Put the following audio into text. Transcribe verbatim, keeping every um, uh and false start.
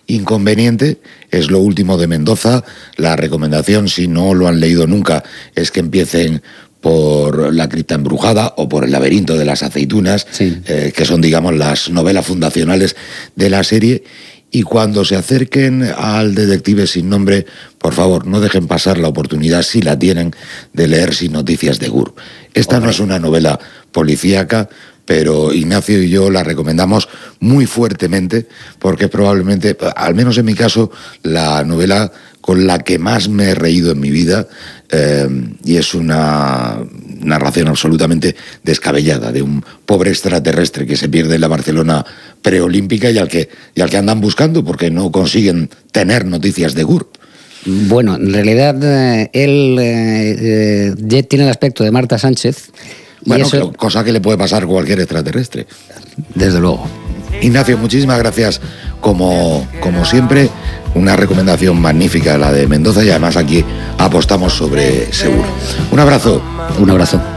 inconveniente es lo último de Mendoza. La recomendación, si no lo han leído nunca, es que empiecen por La cripta embrujada o por El laberinto de las aceitunas, sí. eh, que son, digamos, las novelas fundacionales de la serie. Y cuando se acerquen al Detective sin nombre, por favor, no dejen pasar la oportunidad, si la tienen, de leer Sin noticias de Gurb. Esta Hombre. no es una novela policíaca, pero Ignacio y yo la recomendamos muy fuertemente, porque probablemente, al menos en mi caso, la novela con la que más me he reído en mi vida, eh, y es una narración absolutamente descabellada de un pobre extraterrestre que se pierde en la Barcelona preolímpica y al que, y al que andan buscando porque no consiguen tener noticias de Gurb. Bueno, en realidad eh, él eh, eh, tiene el aspecto de Marta Sánchez. Y Bueno, eso... que, cosa que le puede pasar a cualquier extraterrestre. Desde luego. Ignacio, muchísimas gracias como, como siempre. Una recomendación magnífica la de Mendoza y además aquí apostamos sobre seguro. Un abrazo. Un abrazo.